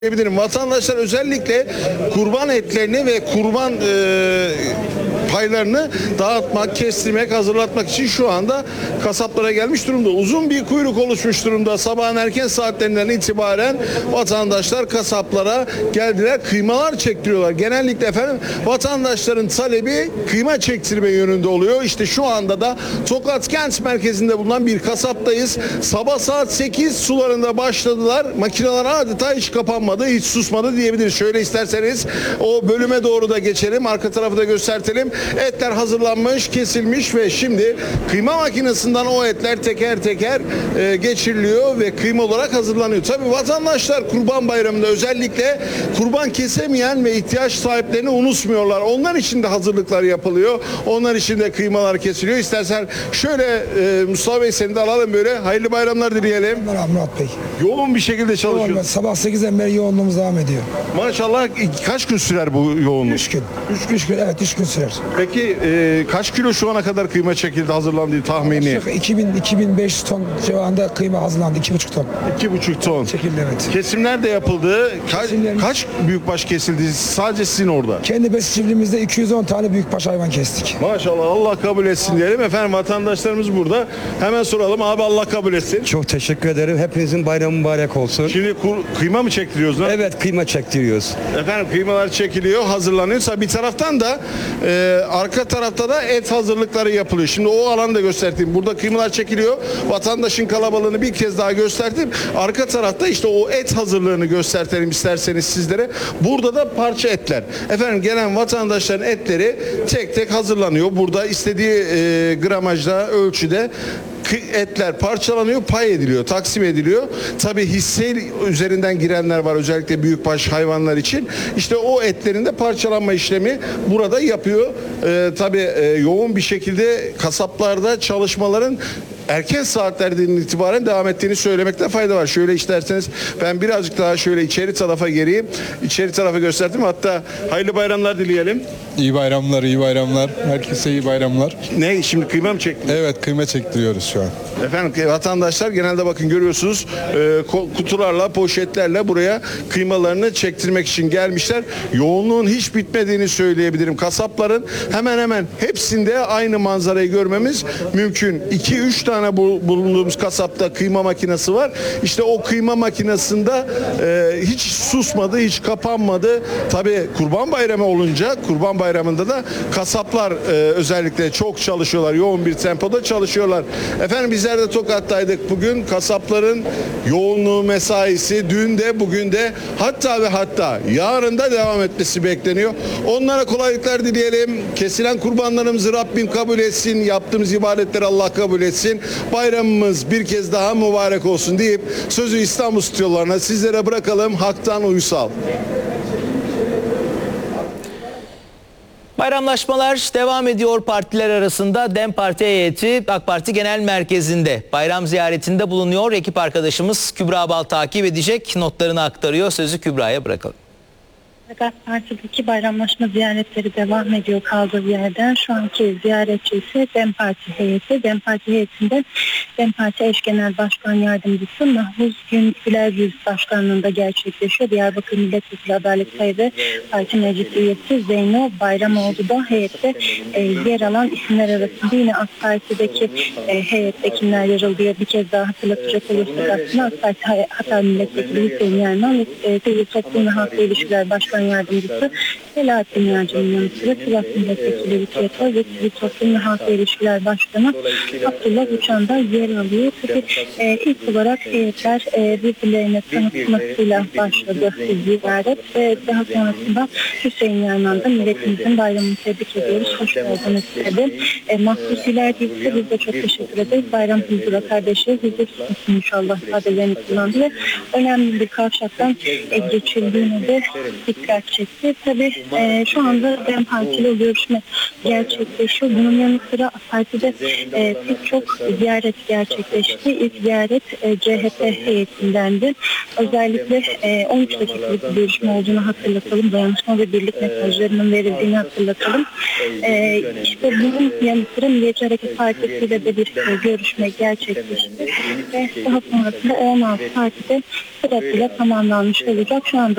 diyebilirim. Vatandaşlar özellikle kurban etlerini ve kurban paylarını dağıtmak, kestirmek, hazırlatmak için şu anda kasaplara gelmiş durumda. Uzun bir kuyruk oluşmuş durumda. Sabahın erken saatlerinden itibaren vatandaşlar kasaplara geldiler. Kıymalar çektiriyorlar. Genellikle efendim vatandaşların talebi kıyma çektirme yönünde oluyor. İşte şu anda da Tokat Kent merkezinde bulunan bir kasaptayız. Sabah saat 8 sularında başladılar. Makineler adeta hiç kapanmadı, hiç susmadı diyebiliriz. Şöyle isterseniz o bölüme doğru da geçelim. Arka tarafı da göstertelim. Etler hazırlanmış, kesilmiş ve şimdi kıyma makinesinden o etler teker teker geçiriliyor ve kıyma olarak hazırlanıyor. Tabii vatandaşlar Kurban Bayramı'nda özellikle kurban kesemeyen ve ihtiyaç sahiplerini unutmuyorlar. Onlar için de hazırlıklar yapılıyor. Onlar için de kıymalar kesiliyor. İstersen şöyle Mustafa Bey seni de alalım böyle. Hayırlı bayramlar dileyelim. Merhaba Murat Bey. Yoğun bir şekilde çalışıyor. Yoğun, sabah 8'den beri yoğunluğumuz devam ediyor. Maşallah kaç gün sürer bu yoğunluk? 3 gün. 3 gün, evet 3 gün sürer. Peki kaç kilo şu ana kadar kıyma çekildi, hazırlandığı tahmini? 2000-2500 ton civarında kıyma hazırlandı. 2,5 ton. 2,5 ton. Çekildi, evet. Kesimler de yapıldı. Kesimlerimiz- Kaç büyükbaş kesildi sadece sizin orada? Kendi besiciliğimizde 210 tane büyükbaş hayvan kestik. Maşallah Allah kabul etsin diyelim. Efendim vatandaşlarımız burada. Hemen soralım abi Allah kabul etsin. Çok teşekkür ederim. Hepinizin bayramı mübarek olsun. Şimdi kıyma mı çektiriyoruz lan? Evet, kıyma çektiriyoruz. Efendim kıymalar çekiliyor, hazırlanıyorsa bir taraftan da arka tarafta da et hazırlıkları yapılıyor. Şimdi o alanı da göstereyim. Burada kıymalar çekiliyor. Vatandaşın kalabalığını bir kez daha gösterdim. Arka tarafta işte o et hazırlığını göstertelim isterseniz sizlere. Burada da parça etler. Efendim gelen vatandaşların etleri tek tek hazırlanıyor. Burada istediği gramajda, ölçüde etler parçalanıyor, pay ediliyor, taksim ediliyor. Tabii hisse üzerinden girenler var özellikle büyükbaş hayvanlar için. İşte o etlerin de parçalanma işlemi burada yapıyor. Tabii yoğun bir şekilde kasaplarda çalışmaların erken saatlerden itibaren devam ettiğini söylemekte fayda var. Şöyle isterseniz ben birazcık daha şöyle içeri tarafa geleyim. İçeri tarafa gösterdim. Hatta hayırlı bayramlar dileyelim. İyi bayramlar, iyi bayramlar. Herkese iyi bayramlar. Ne? Şimdi kıyma mı çektin? Evet, kıyma çektiriyoruz şu an. Efendim vatandaşlar genelde bakın görüyorsunuz kutularla, poşetlerle buraya kıymalarını çektirmek için gelmişler. Yoğunluğun hiç bitmediğini söyleyebilirim. Kasapların hemen hemen hepsinde aynı manzarayı görmemiz mümkün. 2-3 tane bulunduğumuz kasapta kıyma makinesi var. İşte o kıyma makinesinde hiç susmadı, hiç kapanmadı. Tabii Kurban Bayramı olunca, Kurban Bayramı'nda da kasaplar özellikle çok çalışıyorlar. Yoğun bir tempoda çalışıyorlar. Efendim bizler de Tokat'taydık bugün. Kasapların yoğunluğu, mesaisi dün de bugün de hatta ve hatta yarın da devam etmesi bekleniyor. Onlara kolaylıklar dileyelim. Kesilen kurbanlarımızı Rabbim kabul etsin. Yaptığımız ibadetleri Allah kabul etsin. Bayramımız bir kez daha mübarek olsun deyip sözü İstanbul stüdyolarına sizlere bırakalım. Hak'tan Uysal. Bayramlaşmalar devam ediyor partiler arasında. DEM Parti heyeti AK Parti Genel Merkezi'nde bayram ziyaretinde bulunuyor. Ekip arkadaşımız Kübra Bal takip edecek, notlarını aktarıyor. Sözü Kübra'ya bırakalım. AK Parti'deki bayramlaşma ziyaretleri devam ediyor kaldığı yerden. Şu anki ziyaretçi ise DEM Parti heyeti. DEM Parti heyetinde DEM Parti Eş Genel Başkan Yardımcısı Mahmut Güler Yüz Başkanlığı'nda gerçekleşiyor. Diyarbakır Milletvekili Adalet Sayı ve Parti Meclis Üyesi Zeyno Bayramoğlu da heyette yer alan isimler arasında. Yine AK Parti'deki heyette kimler yer alıyor bir kez daha hatırlatacak olursak aslında AK Parti Hatay Milletvekili Hüseyin Yerman ve Sivil Toplum ve Halkla İlişkiler Başkan Yardımcısı Selahattin Yağcı'nın yanı sıra Sivas Milletvekili Lütfiye Toy ve Sivil Toplum ve Halkla İlişkiler Başkanı Abdullah Uçan da yer alıyor. Tabii ilk olarak heyetler birbirlerine tanıtmasıyla başladı ziyaret ve daha sonrasında Hüseyin Yerman da milletimizin bayramını tebrik ediyoruz. Hoş geldiniz dedi. Mahsus ileride ise biz de çok teşekkür ederiz. Bayram huzura kardeşleri huzur tutsun inşallah ifadelerini kullandı ve önemli bir kavşaktan geçildiğine de dikkat çekti. Tabii Şu anda DEM Parti ile görüşme gerçekleşiyor. Bunun yanı sıra AK Parti'de pek çok ziyaret gerçekleşti. İlk ziyaret CHP heyetindendi. Özellikle 13 dakikalık bir görüşme olduğunu hatırlatalım. Dayanışma ve birlik mesajlarının verildiğini hatırlatalım. İşte bunun yanı sıra Milliyetçi Hareket Partisi ile de bir görüşme gerçekleşti. Ve daha sonrasında 16 partide sırasıyla tamamlanmış olacak. Şu anda